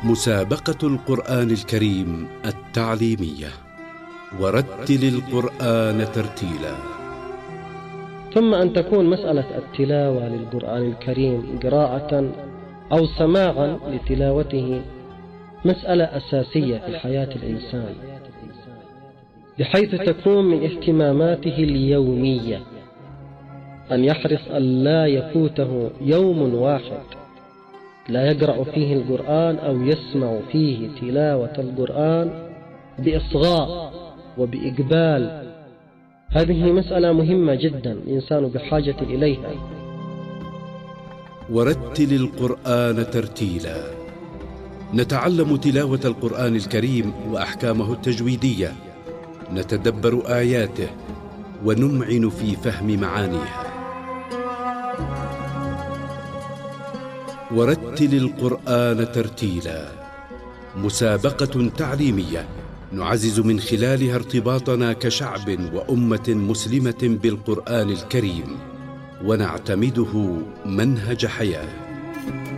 مسابقة القرآن الكريم التعليمية، ورتل القرآن ترتيلا. ثم أن تكون مسألة التلاوة للقرآن الكريم قراءة أو سماعا لتلاوته مسألة أساسية في حياة الإنسان، بحيث تكون من اهتماماته اليومية، أن يحرص أن لا يفوته يوم واحد لا يقرأ فيه القرآن أو يسمع فيه تلاوة القرآن بإصغاء وبإقبال. هذه مسألة مهمة جدا الإنسان بحاجة إليها. ورتل القرآن ترتيلا، نتعلم تلاوة القرآن الكريم وأحكامه التجويدية، نتدبر آياته ونمعن في فهم معانيها. ورتل القرآن ترتيلا، مسابقة تعليمية نعزز من خلالها ارتباطنا كشعب وأمة مسلمة بالقرآن الكريم، ونعتمده منهج حياة.